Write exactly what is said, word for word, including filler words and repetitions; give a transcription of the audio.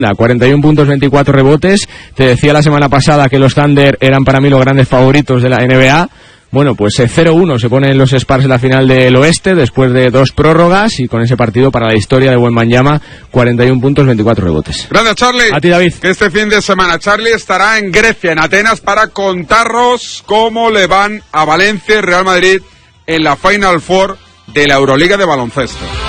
cuarenta y uno puntos, veinticuatro rebotes. Te decía la semana pasada que los Thunder eran para mí los grandes favoritos de la N B A. Bueno, pues cero uno se ponen los Spurs en la final del oeste después de dos prórrogas y con ese partido para la historia de Wembanyama, cuarenta y uno puntos, veinticuatro rebotes. Gracias, Charlie. A ti, David. Que este fin de semana Charlie estará en Grecia, en Atenas, para contarnos cómo le van a Valencia y Real Madrid en la Final Four de la Euroliga de baloncesto.